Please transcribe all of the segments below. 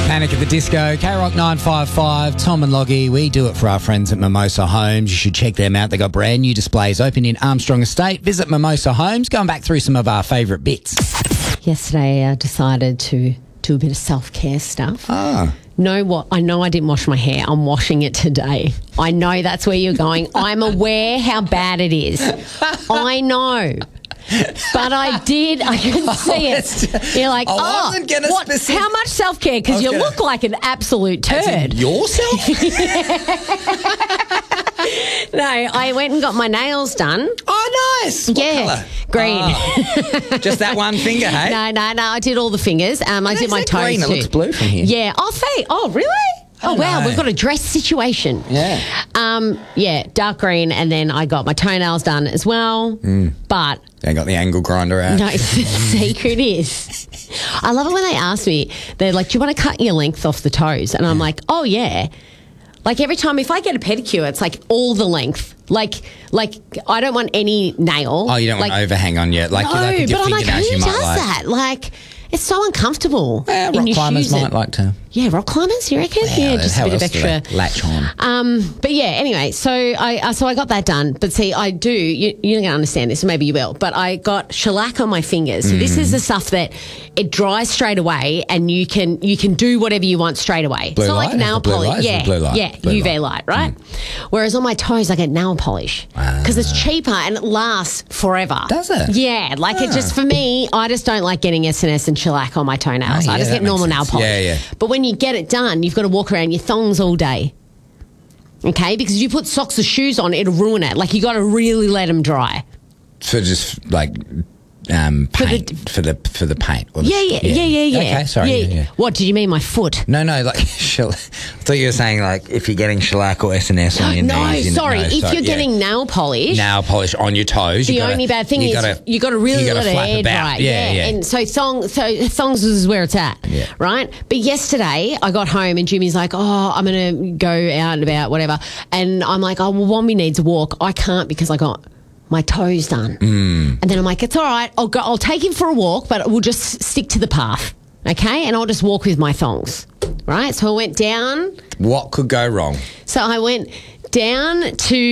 Panic at the Disco, K-Rock 955, Tom and Loggy. We do it for our friends at Mimosa Homes. You should check them out. They got brand new displays open in Armstrong Estate. Visit Mimosa Homes. Going back through some of our favourite bits. Yesterday, I decided to do a bit of self-care stuff. Know what? I know I didn't wash my hair. I'm washing it today. I know that's where you're going. I'm aware how bad it is. I know. But I did. I could see it. You're like, wasn't gonna what? specific- How much self-care? Because you look like an absolute turd. Yourself? No, I went and got my nails done. Oh, nice. What colour? Green. Just that one finger, hey? No. I did all the fingers. I did my toes green? too. It looks blue from here. Yeah. Oh, really? Oh, wow. know. We've got a dress situation. Yeah. Dark green, and then I got my toenails done as well. But They got the angle grinder out. no, the secret is, I love it when they ask me, they're like, do you want to cut your length off the toes? And I'm like, oh, yeah. Like every time, if I get a pedicure, it's like all the length. Like I don't want any nail. Oh, you don't want overhang on yet? Like, no, with your but I'm like, fingernails, who you does might like. that? Like, it's so uncomfortable. Rock in your climbers shoes might like to. Yeah, rock climbers, you reckon? Yeah, just a How bit of else do extra. they latch on. But yeah, anyway, so I got that done. But see, I do, you're not going to understand this, or maybe you will, but I got shellac on my fingers. So this is the stuff that it dries straight away, and you can do whatever you want straight away. Blue it's not light? like nail Blue polish. light? Is Yeah, it blue light? yeah, Blue UV light, right? Whereas on my toes, I get nail polish because it's cheaper and it lasts forever. Does it? Yeah, like it just, for me, I just don't like getting S&S and shellac on my toenails. Oh, I yeah, just that get normal makes nail sense. polish. Yeah. But when you get it done, you've got to walk around your thongs all day. Okay? Because you put socks or shoes on, it'll ruin it. Like, you got to really let them dry. For just like paint for the paint. Or the Yeah. Okay, sorry. Yeah. What, did you mean my foot? No, like I thought you were saying like if you're getting shellac or S&S on your No, knees. sorry. If you're getting nail polish. nail polish on your toes, The only bad thing is you got to really let it air dry. Yeah. And so thongs is where it's at, right? But yesterday I got home and Jimmy's like, oh, I'm going to go out and about, whatever. And I'm like, oh, well, Wombi needs a walk. I can't because I got my toes done. And then I'm like, it's all right. I'll take him for a walk, but we'll just stick to the path, okay? And I'll just walk with my thongs, right? So I went down. What could go wrong? So I went down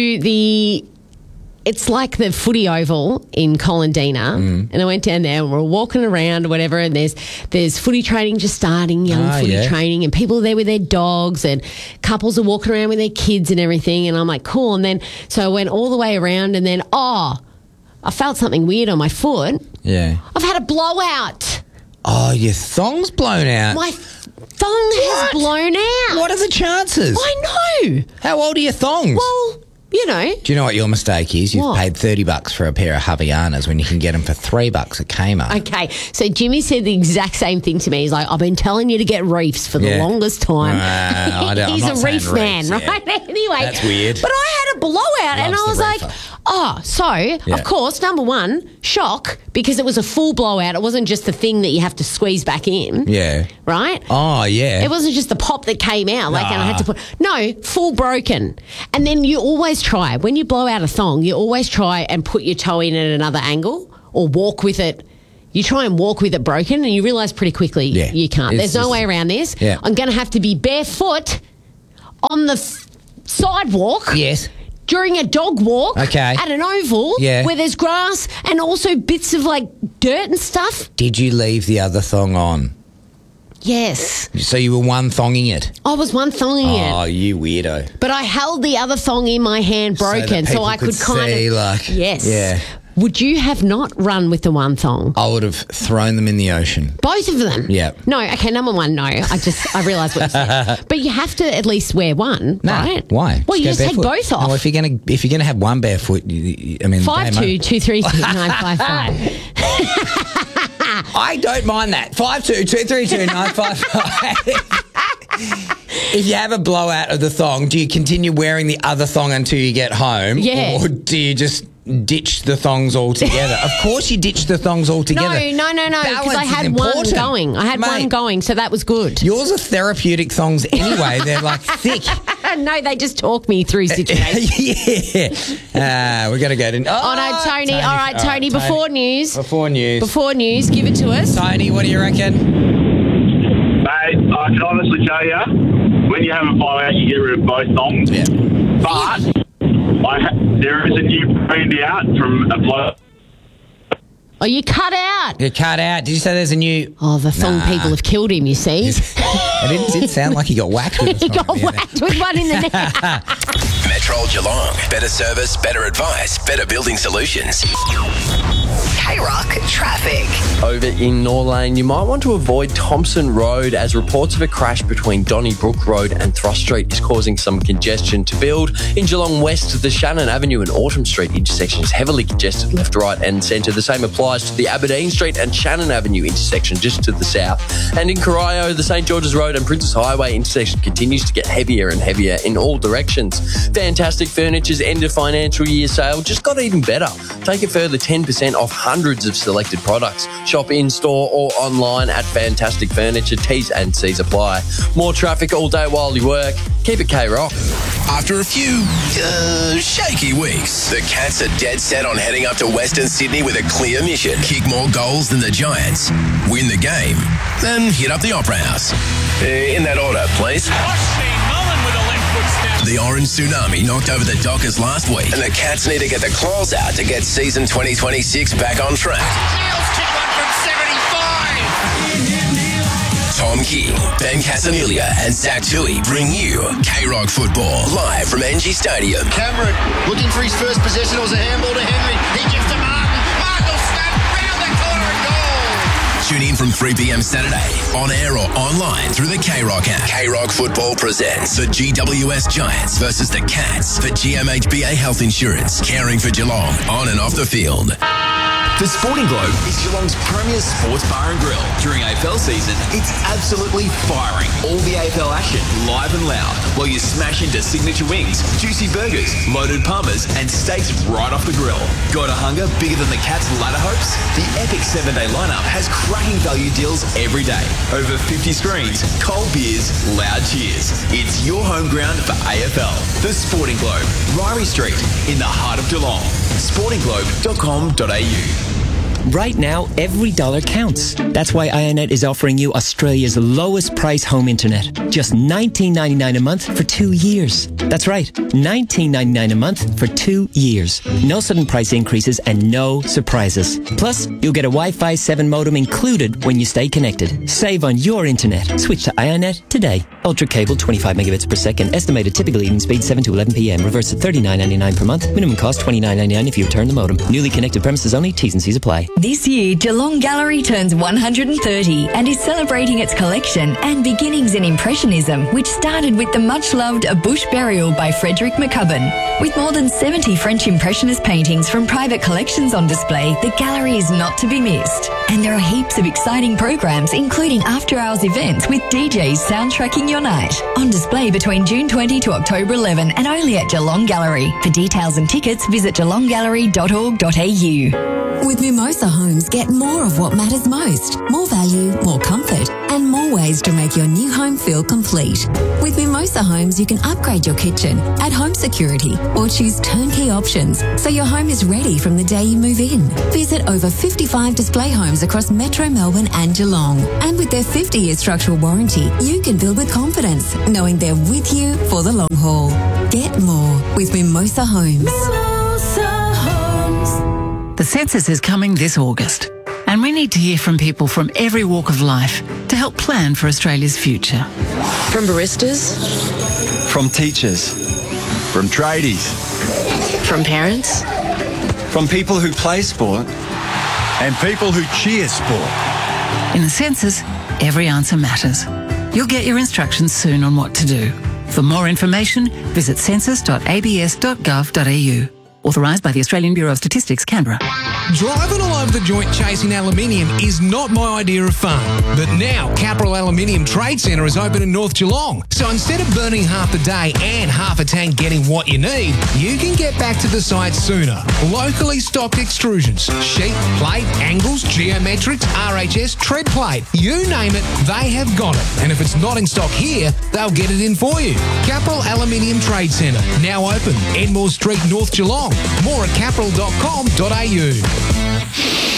to it's like the footy oval in Colindina, and I went down there and we're walking around or whatever, and there's footy training just starting, young footy training, and people are there with their dogs, and couples are walking around with their kids and everything, and I'm like, cool. And then so I went all the way around, and then I felt something weird on my foot. Yeah. I've had a blowout. Oh, your thong's blown out. My thong has blown out. What are the chances? I know. How old are your thongs? Well, you know. Do you know what your mistake is? You've What? paid $30 for a pair of Havaianas when you can get them for $3 at Kmart. Okay, so Jimmy said the exact same thing to me. He's like, I've been telling you to get reefs for the longest time. I don't- I'm He's not a saying reef man, reefs, yeah. right? Anyway. That's weird. But I had a blowout and I Loves was the like, reefer. of course, number one, shock, because it was a full blowout. It wasn't just the thing that you have to squeeze back in. Yeah. Right? Oh, yeah. It wasn't just the pop that came out, and I had to full broken. And then you always try, when you blow out a thong, you always try and put your toe in at another angle or walk with it. You try and walk with it broken, and you realise pretty quickly you can't. There's no way around this. Yeah. I'm going to have to be barefoot on the sidewalk. Yes. During a dog walk at an oval where there's grass and also bits of like dirt and stuff. Did you leave the other thong on? Yes. So you were one thonging it? I was one thonging it. Oh, you weirdo. But I held the other thong in my hand broken so I could kind see, of... like, yes. Yeah. Would you have not run with the one thong? I would have thrown them in the ocean. Both of them? Yeah. No, okay, number one, no. I realised what you said. But you have to at least wear one, No, right? why? Well, you just take both off. No, if you're gonna have one barefoot, I mean, 52232955. I don't mind that. 52232955. If you have a blowout of the thong, do you continue wearing the other thong until you get home? Yeah. Or do you just ditch the thongs altogether? Of course you ditch the thongs altogether. No, because I had one going. I had one going, so that was good. Yours are therapeutic thongs anyway. They're like thick. No, they just talk me through situations. Yeah. We're going to go to... Oh, no, Tony. All right, Tony, before news. Before news, give it to us. Tony, what do you reckon? Mate, I can honestly show you. When you have a blowout, you get rid of both thongs. Yeah. But there is a new brand out from a blow. Oh, you cut out. You cut out. Did you say there's a new... Oh, the thong people have killed him, you see. It did sound like he got whacked with He got whacked with one in the neck. Metro Geelong. Better service, better advice, better building solutions. K-Rock traffic. Over in Norlane, you might want to avoid Thompson Road as reports of a crash between Donnybrook Road and Thrush Street is causing some congestion to build. In Geelong West, the Shannon Avenue and Autumn Street intersection is heavily congested left, right and centre. The same applies to the Aberdeen Street and Shannon Avenue intersection just to the south. And in Corio, the St George's Road and Princess Highway intersection continues to get heavier and heavier in all directions. Fantastic Furniture's end of financial year sale just got even better. Take a further 10% off hundreds of selected products. Shop in-store or online at Fantastic Furniture. T's and C's apply. More traffic all day while you work. Keep it K-Rock. After a few shaky weeks, the Cats are dead set on heading up to Western Sydney with a clear mission. Kick more goals than the Giants, win the game, then hit up the Opera House. In that order, please. The Orange Tsunami knocked over the Dockers last week, and the Cats need to get the claws out to get season 2026 back on track. Eels kick one from 75. Tom King, Ben Casamilia and Zach Tui bring you K-Rock Football live from NG Stadium. Cameron looking for his first possession. It was a handball to Henry. He gives to Martin. Martin will snap round the corner and goal. Tune in from 3 p.m. Saturday, on air or online through the K-Rock app. K-Rock Football presents the GWS Giants versus the Cats for GMHBA Health Insurance, caring for Geelong on and off the field. The Sporting Globe is Geelong's premier sports bar and grill. During AFL season, it's absolutely firing. All the AFL action, live and loud, while you smash into signature wings, juicy burgers, loaded pummers, and steaks right off the grill. Got a hunger bigger than the Cats' ladder hopes? The epic 7-day lineup has cracking value deals every day. Over 50 screens, cold beers, loud cheers. It's your home ground for AFL. The Sporting Globe, Ryrie Street, in the heart of Geelong. sportingglobe.com.au. Right now, every dollar counts. That's why Ionet is offering you Australia's lowest price home internet. Just $19.99 a month for 2 years. That's right, $19.99 a month for 2 years. No sudden price increases and no surprises. Plus, you'll get a Wi-Fi 7 modem included when you stay connected. Save on your internet. Switch to Ionet today. Ultra cable, 25 megabits per second. Estimated typical evening speed 7 to 11 p.m. Reverse at $39.99 per month. Minimum cost $29.99 if you return the modem. Newly connected premises only. T's and C's apply. This year, Geelong Gallery turns 130 and is celebrating its collection and beginnings in Impressionism, which started with the much-loved A Bush Burial by Frederick McCubbin. With more than 70 French Impressionist paintings from private collections on display, the gallery is not to be missed. And there are heaps of exciting programs, including after-hours events with DJs soundtracking your night. On display between June 20 to October 11 and only at Geelong Gallery. For details and tickets, visit geelonggallery.org.au. With Mimosa Homes, get more of what matters most. More value, more comfort, and more ways to make your new home feel complete. With Mimosa Homes, you can upgrade your kitchen, add home security, or choose turnkey options so your home is ready from the day you move in. Visit over 55 display homes across Metro Melbourne and Geelong. And with their 50-year structural warranty, you can build with confidence, knowing they're with you for the long haul. Get more with Mimosa Homes. The census is coming this August, and we need to hear from people from every walk of life to help plan for Australia's future. From baristas, from teachers, from tradies, from parents, from people who play sport and people who cheer sport. In the census, every answer matters. You'll get your instructions soon on what to do. For more information, visit census.abs.gov.au. Authorised by the Australian Bureau of Statistics, Canberra. Driving all over the joint chasing aluminium is not my idea of fun. But now, Capral Aluminium Trade Centre is open in North Geelong. So instead of burning half the day and half a tank getting what you need, you can get back to the site sooner. Locally stocked extrusions, sheet, plate, angles, geometrics, RHS, tread plate. You name it, they have got it. And if it's not in stock here, they'll get it in for you. Capral Aluminium Trade Centre, now open, Enmore Street, North Geelong. More at capral.com.au.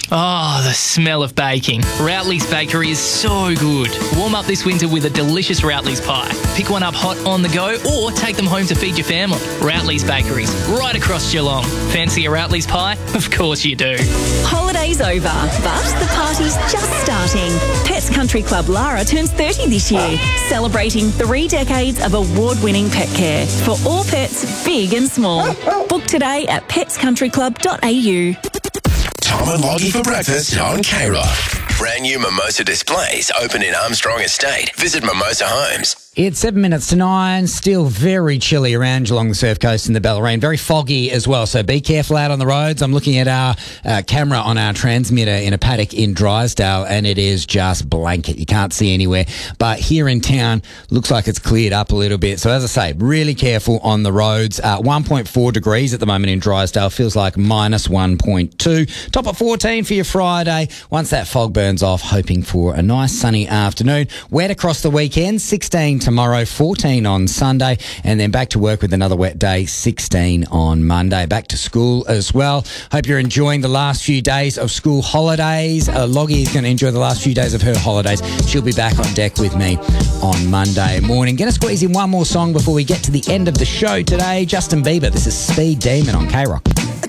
Oh, the smell of baking. Routley's Bakery is so good. Warm up this winter with a delicious Routley's pie. Pick one up hot on the go or take them home to feed your family. Routley's Bakeries, right across Geelong. Fancy a Routley's pie? Of course you do. Holiday's over, but the party's just starting. Pets Country Club Lara turns 30 this year, celebrating 3 decades of award-winning pet care for all pets, big and small. Book today at petscountryclub.au. Tom and Loggy for breakfast on K-Rock. Brand new Mimosa displays open in Armstrong Estate. Visit Mimosa Homes. It's 7 minutes to 9. Still very chilly around Geelong, the Surf Coast and the Bellarine. Very foggy as well, so be careful out on the roads. I'm looking at our camera on our transmitter in a paddock in Drysdale, and it is just blanket. You can't see anywhere. But here in town, looks like it's cleared up a little bit. So as I say, really careful on the roads. 1.4 degrees at the moment in Drysdale. Feels like minus 1.2. Top at 14 for your Friday. Once that fog burns off, hoping for a nice sunny afternoon. Wet across the weekend, 16 tomorrow, 14 on Sunday, and then back to work with another wet day, 16 on Monday. Back to school as well. Hope you're enjoying the last few days of school holidays. Loggy is going to enjoy the last few days of her holidays. She'll be back on deck with me on Monday morning. Going to squeeze in one more song before we get to the end of the show today. Justin Bieber, this is Speed Demon on K-Rock.